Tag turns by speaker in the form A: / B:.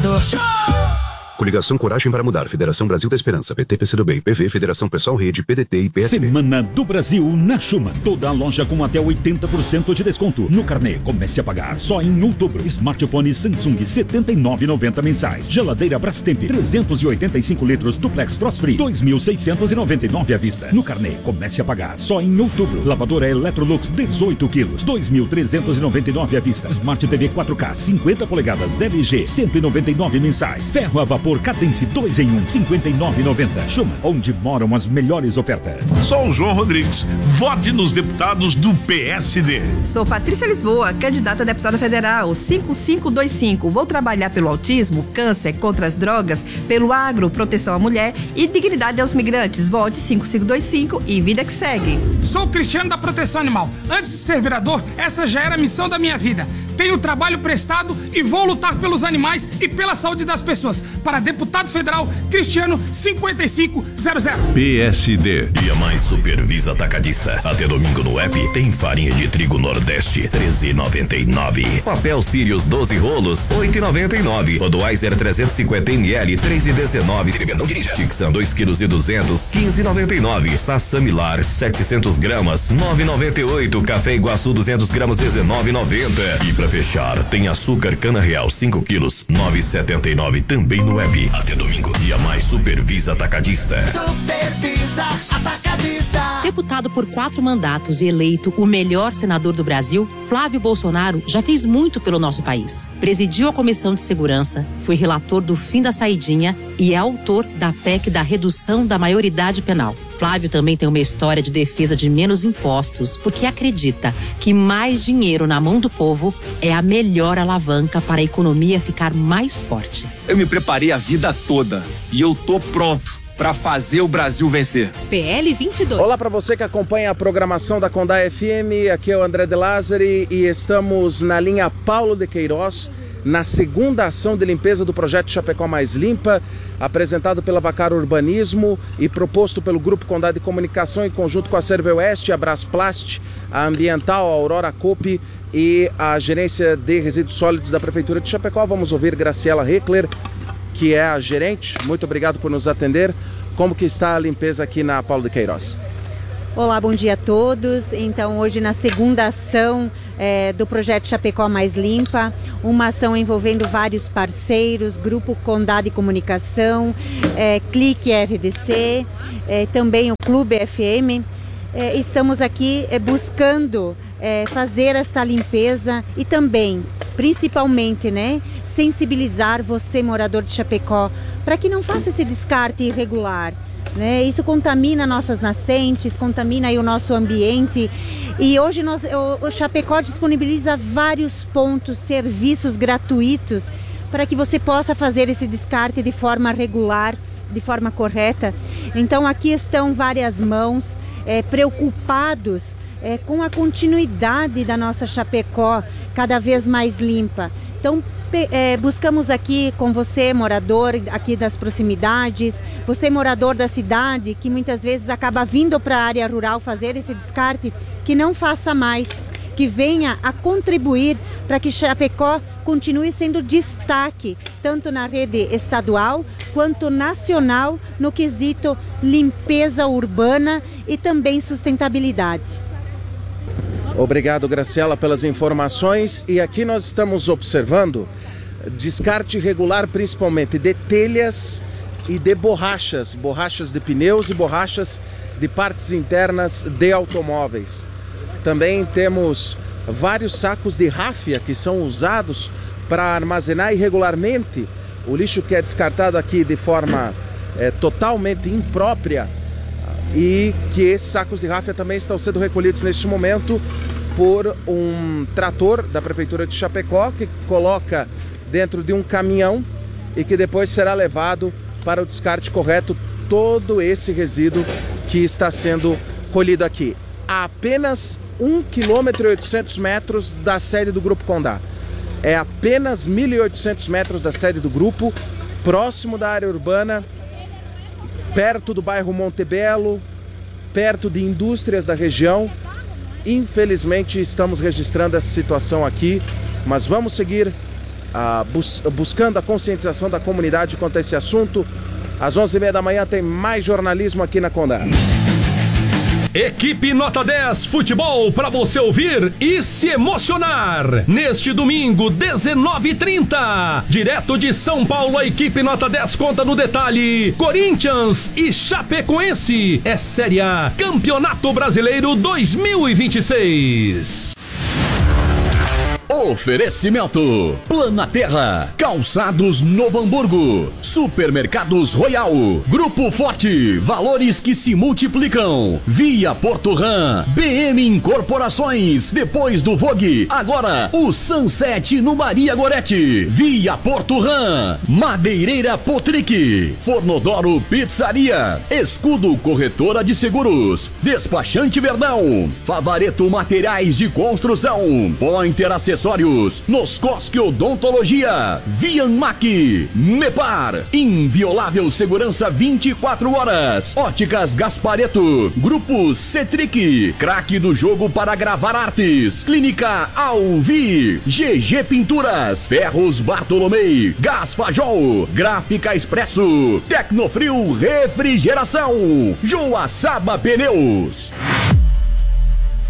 A: governador.
B: Coligação Coragem para Mudar, Federação Brasil da Esperança, PT, PCdoB, PV, Federação Pessoal Rede, PDT e PSB.
C: Semana do Brasil na Schumann. Toda a loja com até 80% de desconto. No carnê, comece a pagar só em outubro. Smartphone Samsung, R$ 79,90 mensais. Geladeira Brastemp, 385 litros Duplex Frost Free, R$ 2.699 à vista. No carnê, comece a pagar só em outubro. Lavadora Electrolux, 18 quilos, R$ 2.399 à vista. Smart TV 4K, 50 polegadas LG, R$ 199 mensais. Ferro a vapor Cadence 2 em 1, R$ 59,90. Schumann, onde moram as melhores ofertas.
D: Sou o João Rodrigues. Vote nos deputados do PSD.
E: Sou Patrícia Lisboa, candidata a deputada federal, 5525. Vou trabalhar pelo autismo, câncer, contra as drogas, pelo agro, proteção à mulher e dignidade aos migrantes. Vote 5525 e vida que segue.
F: Sou Cristiano da Proteção Animal. Antes de ser vereador, essa já era a missão da minha vida. Tenho trabalho prestado e vou lutar pelos animais e pela saúde das pessoas. Para deputado federal, Cristiano 5500.
G: PSD. Dia mais Supervisa Atacadista. Até domingo no app tem farinha de trigo Nordeste, R$13,99. Papel Sirius 12 rolos, R$8,99. Budweiser 350 ml, R$3,19. Tixan 2,2 kg, R$15,99. Sassamilar 700 gramas, R$9,98. Café Iguaçu 200 gramas, R$19,90. E pra fechar, tem açúcar cana real 5 quilos, R$9,79. Também no web. Até domingo, dia mais Supervisa Atacadista.
H: Supervisa Atacadista.
I: Deputado por 4 mandatos e eleito o melhor senador do Brasil, Flávio Bolsonaro já fez muito pelo nosso país. Presidiu a Comissão de Segurança, foi relator do fim da saidinha e é autor da PEC da redução da maioridade penal. Flávio também tem uma história de defesa de menos impostos, porque acredita que mais dinheiro na mão do povo é a melhor alavanca para a economia ficar mais forte.
J: Eu me preparei a vida toda e eu tô pronto para fazer o Brasil vencer.
K: PL 22.
L: Olá para você que acompanha a programação da Condá FM, aqui é o André de Lázari e estamos na linha Paulo de Queiroz, na segunda ação de limpeza do projeto Chapecó Mais Limpa, apresentado pela Vacar Urbanismo e proposto pelo Grupo Condá de Comunicação em conjunto com a Serveoeste, a Brasplast, a Ambiental, a Aurora Coop e a Gerência de Resíduos Sólidos da Prefeitura de Chapecó. Vamos ouvir Graciela Heckler, que é a gerente. Muito obrigado por nos atender. Como que está a limpeza aqui na Paulo de Queiroz?
M: Olá, bom dia a todos. Então, hoje na segunda ação do projeto Chapecó Mais Limpa, uma ação envolvendo vários parceiros, Grupo Condá de Comunicação, Clique RDC, também o Clube FM. Estamos aqui buscando fazer esta limpeza e também, principalmente, sensibilizar você, morador de Chapecó, para que não faça esse descarte irregular. Isso contamina nossas nascentes, contamina aí o nosso ambiente. E hoje o Chapecó disponibiliza vários pontos, serviços gratuitos para que você possa fazer esse descarte de forma regular, de forma correta. Então aqui estão várias mãos preocupados com a continuidade da nossa Chapecó cada vez mais limpa. Então buscamos aqui com você, morador aqui das proximidades, você morador da cidade, que muitas vezes acaba vindo para a área rural fazer esse descarte, que não faça mais, que venha a contribuir para que Chapecó continue sendo destaque, tanto na rede estadual quanto nacional, no quesito limpeza urbana e também sustentabilidade.
L: Obrigado, Graciela, pelas informações. E aqui nós estamos observando descarte irregular, principalmente de telhas e de borrachas de pneus e borrachas de partes internas de automóveis. Também temos vários sacos de ráfia que são usados para armazenar irregularmente o lixo que é descartado aqui de forma totalmente imprópria, e que esses sacos de ráfia também estão sendo recolhidos neste momento por um trator da Prefeitura de Chapecó, que coloca dentro de um caminhão e que depois será levado para o descarte correto todo esse resíduo que está sendo colhido aqui. A apenas 1,8 km da sede do Grupo Condá. É apenas 1.800 metros da sede do grupo, próximo da área urbana, perto do bairro Montebello, perto de indústrias da região. Infelizmente estamos registrando essa situação aqui, mas vamos seguir buscando a conscientização da comunidade quanto a esse assunto. Às 11h30 da manhã tem mais jornalismo aqui na Condá.
A: Equipe Nota 10 Futebol para você ouvir e se emocionar. Neste domingo, 19h30. Direto de São Paulo, a equipe Nota 10 conta no detalhe. Corinthians e Chapecoense. É Série A, Campeonato Brasileiro 2026.
C: Oferecimento: Planaterra, Calçados Novo Hamburgo, Supermercados Royal, Grupo Forte, valores que se multiplicam, Via Porto Ram, BM Incorporações, depois do Vogue, agora o Sunset no Maria Gorete, Via Porto Ram, Madeireira Potric, Fornodoro Pizzaria, Escudo Corretora de Seguros, Despachante Verdão, Favareto Materiais de Construção, Pointer Acessórios, Noscosque Odontologia, Vianmac, Mepar, inviolável segurança 24 horas, Óticas Gaspareto, Grupo Cetric, craque do jogo para gravar artes, Clínica Alvi, GG Pinturas, Ferros Bartolomei, Gás Fajol, Gráfica Expresso, Tecnofrio Refrigeração, Joaçaba Pneus.